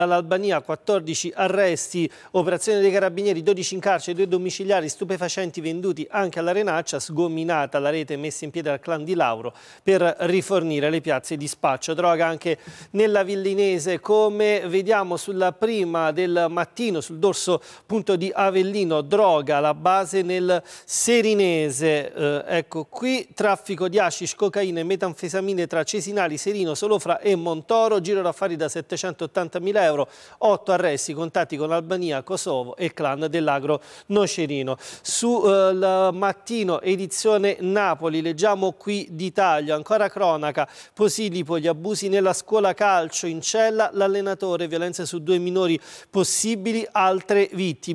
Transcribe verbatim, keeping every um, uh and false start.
All'Albania quattordici arresti, operazione dei carabinieri, dodici in carcere, due domiciliari, stupefacenti venduti anche all'Arenaccia, sgominata la rete messa in piedi dal clan di Lauro per rifornire le piazze di spaccio. Droga anche nella Villinese, come vediamo sulla prima del mattino, sul dorso punto di Avellino, droga, la base nel Serinese. Eh, ecco qui, traffico di hashish, cocaina e metanfetamine tra Cesinali, Serino, Solofra e Montoro, giro d'affari da settecentottantamila euro. otto arresti, contatti con Albania, Kosovo e il clan dell'Agro Nocerino. Sul uh, mattino, edizione Napoli, leggiamo qui di taglio, ancora cronaca, Posillipo, gli abusi nella scuola calcio, in cella l'allenatore, violenze su due minori possibili, altre vittime.